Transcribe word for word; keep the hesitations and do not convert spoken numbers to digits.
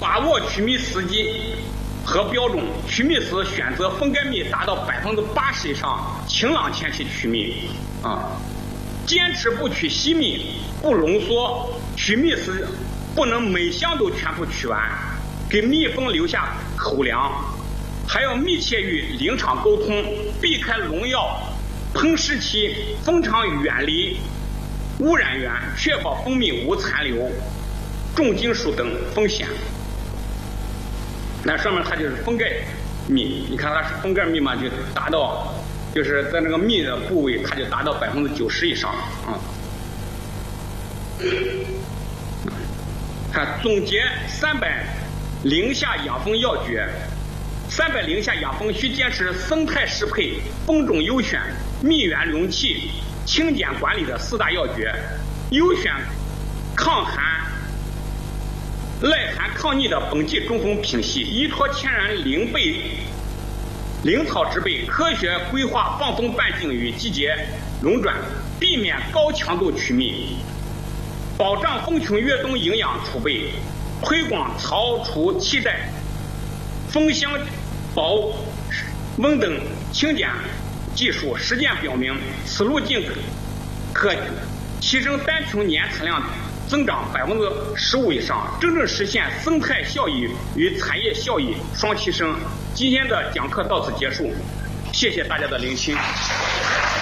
把握曲密时机和标准，曲密时选择封盖密达到百分之八十以上，晴朗天气曲密啊。坚持不取稀密，不浓缩，曲密时不能每箱都全部取完，给蜜蜂留下口粮。还要密切与林场沟通，避开农药喷湿期，蜂场远离污染源，确保蜂蜜无残留、重金属等风险。那上面它就是封盖蜜，你看它是封盖蜜嘛，就达到，就是在那个蜜的部位，它就达到百分之九十以上啊。看总结三百零下养蜂要诀。三百零下养蜂需坚持生态适配、蜂种优选、蜜源容器、清碱管理的四大要诀，优选抗寒、耐寒、抗逆的本季中蜂品系，依托天然灵贝、灵草植被，科学规划放蜂半径与季节轮转，避免高强度曲密，保障蜂群越冬营养储备，推广巢雏气袋、蜂箱保温等清碱技术。实践表明，此路径可提升单群年产量增长百分之十五以上，真正实现生态效益与产业效益双提升。今天的讲课到此结束，谢谢大家的聆听。